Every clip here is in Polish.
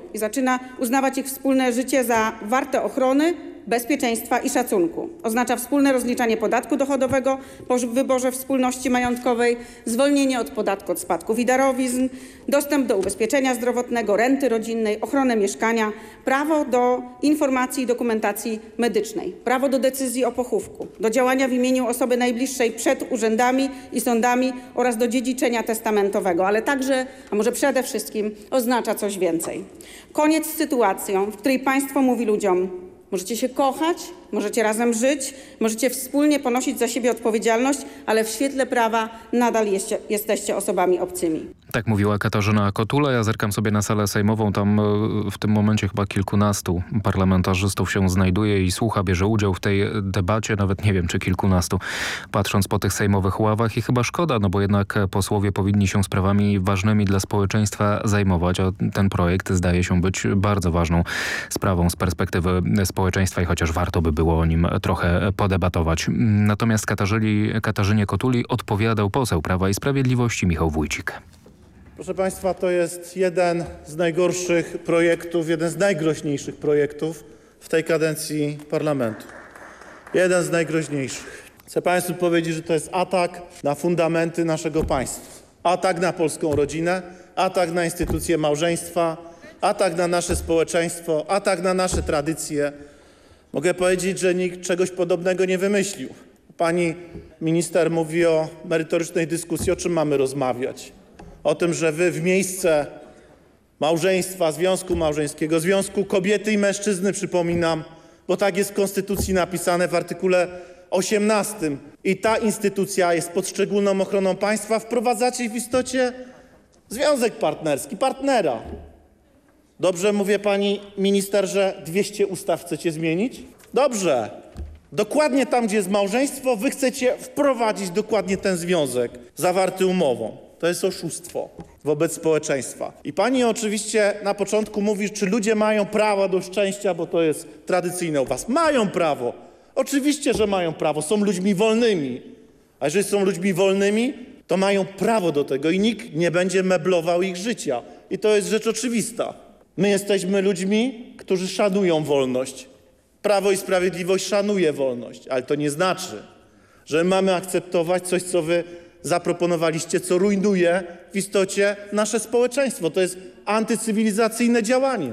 i zaczyna uznawać ich wspólne życie za warte ochrony, bezpieczeństwa i szacunku. Oznacza wspólne rozliczanie podatku dochodowego po wyborze wspólności majątkowej, zwolnienie od podatku od spadków i darowizn, dostęp do ubezpieczenia zdrowotnego, renty rodzinnej, ochronę mieszkania, prawo do informacji i dokumentacji medycznej, prawo do decyzji o pochówku, do działania w imieniu osoby najbliższej przed urzędami i sądami oraz do dziedziczenia testamentowego, ale także, a może przede wszystkim, oznacza coś więcej. Koniec z sytuacją, w której państwo mówi ludziom: możecie się kochać, możecie razem żyć, możecie wspólnie ponosić za siebie odpowiedzialność, ale w świetle prawa nadal jesteście osobami obcymi. Tak mówiła Katarzyna Kotula. Ja zerkam sobie na salę sejmową. Tam w tym momencie chyba kilkunastu parlamentarzystów się znajduje i słucha, bierze udział w tej debacie. Nawet nie wiem, czy kilkunastu, patrząc po tych sejmowych ławach. I chyba szkoda, no bo jednak posłowie powinni się sprawami ważnymi dla społeczeństwa zajmować. A ten projekt zdaje się być bardzo ważną sprawą z perspektywy społeczeństwa i chociaż warto by było o nim trochę podebatować. Natomiast Katarzynie Kotuli odpowiadał poseł Prawa i Sprawiedliwości Michał Wójcik. Proszę Państwa, to jest jeden z najgorszych projektów, jeden z najgroźniejszych projektów w tej kadencji parlamentu. Jeden z najgroźniejszych. Chcę Państwu powiedzieć, że to jest atak na fundamenty naszego państwa. Atak na polską rodzinę, atak na instytucję małżeństwa, atak na nasze społeczeństwo, atak na nasze tradycje. Mogę powiedzieć, że nikt czegoś podobnego nie wymyślił. Pani minister mówi o merytorycznej dyskusji. O czym mamy rozmawiać? O tym, że wy w miejsce małżeństwa, związku małżeńskiego, związku kobiety i mężczyzny, przypominam, bo tak jest w Konstytucji napisane w artykule 18 i ta instytucja jest pod szczególną ochroną państwa, wprowadzacie w istocie związek partnerski, partnera. Dobrze mówię, pani minister, że 200 ustaw chcecie zmienić? Dobrze. Dokładnie tam, gdzie jest małżeństwo, wy chcecie wprowadzić dokładnie ten związek zawarty umową. To jest oszustwo wobec społeczeństwa. I pani oczywiście na początku mówi, czy ludzie mają prawo do szczęścia, bo to jest tradycyjne u was. Mają prawo. Oczywiście, że mają prawo. Są ludźmi wolnymi. A jeżeli są ludźmi wolnymi, to mają prawo do tego i nikt nie będzie meblował ich życia. I to jest rzecz oczywista. My jesteśmy ludźmi, którzy szanują wolność. Prawo i Sprawiedliwość szanuje wolność, ale to nie znaczy, że mamy akceptować coś, co wy zaproponowaliście, co rujnuje w istocie nasze społeczeństwo. To jest antycywilizacyjne działanie.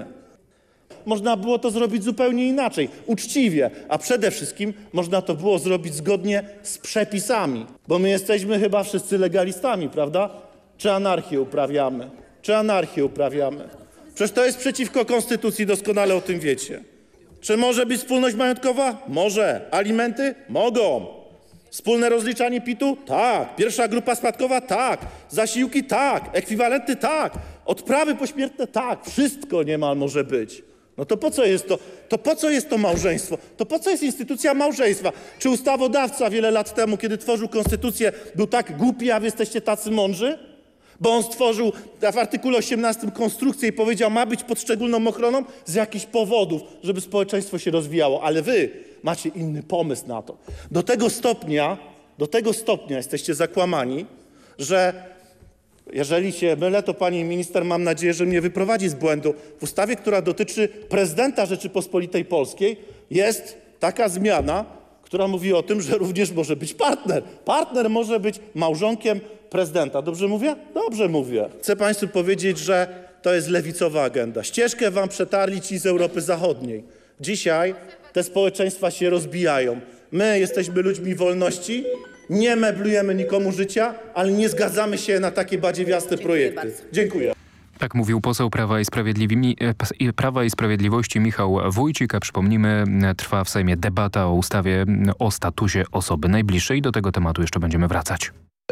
Można było to zrobić zupełnie inaczej, uczciwie, a przede wszystkim można to było zrobić zgodnie z przepisami, bo my jesteśmy chyba wszyscy legalistami, prawda? Czy anarchię uprawiamy? Czy anarchię uprawiamy? Przecież to jest przeciwko konstytucji, doskonale o tym wiecie. Czy może być wspólność majątkowa? Może. Alimenty? Mogą. Wspólne rozliczanie PIT-u? Tak. Pierwsza grupa spadkowa? Tak. Zasiłki? Tak. Ekwiwalenty? Tak. Odprawy pośmiertne? Tak. Wszystko niemal może być. No to po co jest to? To po co jest to małżeństwo? To po co jest instytucja małżeństwa? Czy ustawodawca wiele lat temu, kiedy tworzył konstytucję, był tak głupi, a wy jesteście tacy mądrzy? Bo on stworzył w artykule 18 konstrukcję i powiedział, ma być pod szczególną ochroną z jakichś powodów, żeby społeczeństwo się rozwijało. Ale wy macie inny pomysł na to. Do tego stopnia jesteście zakłamani, że jeżeli się mylę, to pani minister, mam nadzieję, że mnie wyprowadzi z błędu. W ustawie, która dotyczy prezydenta Rzeczypospolitej Polskiej, jest taka zmiana, która mówi o tym, że również może być partner. Partner może być małżonkiem prezydenta. Dobrze mówię? Dobrze mówię. Chcę państwu powiedzieć, że to jest lewicowa agenda. Ścieżkę wam przetarli ci z Europy Zachodniej. Dzisiaj te społeczeństwa się rozbijają. My jesteśmy ludźmi wolności, nie meblujemy nikomu życia, ale nie zgadzamy się na takie badziewiaste projekty. Dziękuję. Tak mówił poseł Prawa i Sprawiedliwości Michał Wójcik. A przypomnijmy, trwa w Sejmie debata o ustawie o statusie osoby najbliższej. Do tego tematu jeszcze będziemy wracać.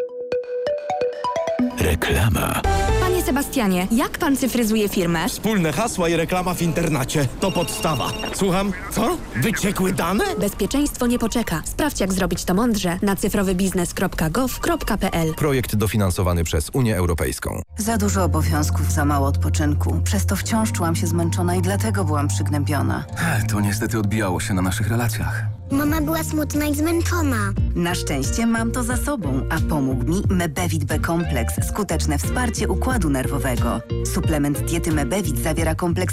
Reklama. Panie Sebastianie, jak pan cyfryzuje firmę? Wspólne hasła i reklama w internecie to podstawa. Słucham? Co? Wyciekły dane? Bezpieczeństwo nie poczeka. Sprawdź, jak zrobić to mądrze na cyfrowybiznes.gov.pl. Projekt dofinansowany przez Unię Europejską. Za dużo obowiązków, za mało odpoczynku. Przez to wciąż czułam się zmęczona i dlatego byłam przygnębiona. To niestety odbijało się na naszych relacjach. Mama była smutna i zmęczona. Na szczęście mam to za sobą, a pomógł mi Mebevit B-kompleks. Skuteczne wsparcie układu nerwowego. Suplement diety Mebevit zawiera kompleks